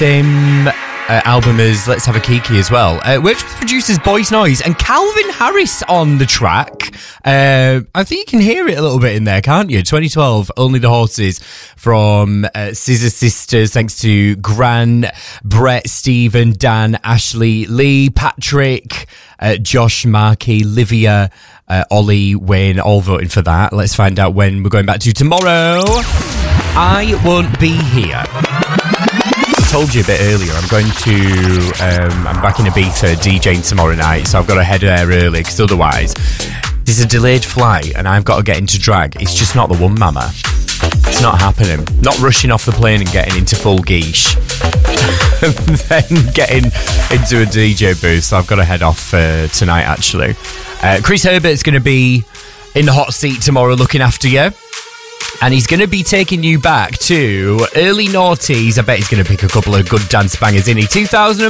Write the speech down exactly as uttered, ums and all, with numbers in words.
Same uh, album as Let's Have a Kiki as well. Uh, worked with producers Boys Noise and Calvin Harris on the track. Uh, I think you can hear it a little bit in there, can't you? twenty twelve, Only the Horses from uh, Scissor Sisters. Thanks to Gran, Brett, Stephen, Dan, Ashley, Lee, Patrick, uh, Josh, Marky, Livia, uh, Ollie, Wayne, all voting for that. Let's find out when we're going back to tomorrow. I won't be here. I told you a bit earlier, I'm going to, um, I'm back in Ibiza DJing tomorrow night, so I've got to head there early, because otherwise, there's a delayed flight, and I've got to get into drag. It's just not the one, mama. It's not happening. Not rushing off the plane and getting into full geesh. And then getting into a D J booth, so I've got to head off uh, tonight, actually. Uh, Chris Herbert's going to be in the hot seat tomorrow looking after you. And he's going to be taking you back to early noughties. I bet he's going to pick a couple of good dance bangers, isn't he? two thousand